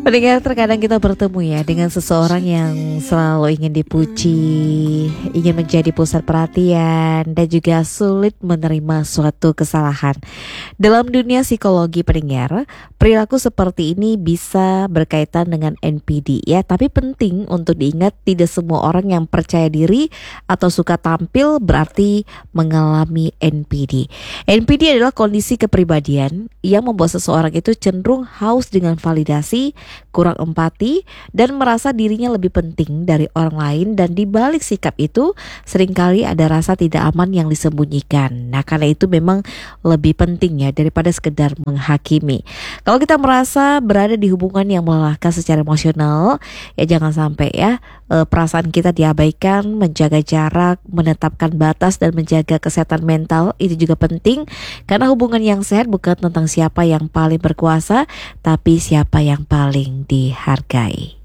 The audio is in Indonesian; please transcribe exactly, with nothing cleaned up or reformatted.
Pendengar, terkadang kita bertemu ya dengan seseorang yang selalu ingin dipuji, ingin menjadi pusat perhatian, dan juga sulit menerima suatu kesalahan. Dalam dunia psikologi, pendengar, perilaku seperti ini bisa berkaitan dengan N P D ya, tapi penting untuk diingat tidak semua orang yang percaya diri atau suka tampil berarti mengalami N P D. N P D adalah kondisi kepribadian yang membuat seseorang itu cenderung haus dengan validasi, kurang empati, dan merasa dirinya lebih penting dari orang lain, dan di balik sikap itu seringkali ada rasa tidak aman yang disembunyikan. Nah, karena itu memang lebih penting ya daripada sekedar menghakimi. Kalau kita merasa berada di hubungan yang melelahkan secara emosional, ya jangan sampai ya e, perasaan kita diabaikan. Menjaga jarak, menetapkan batas, dan menjaga kesehatan mental itu juga penting, karena hubungan yang sehat bukan tentang siapa yang paling berkuasa, tapi siapa yang paling dihargai.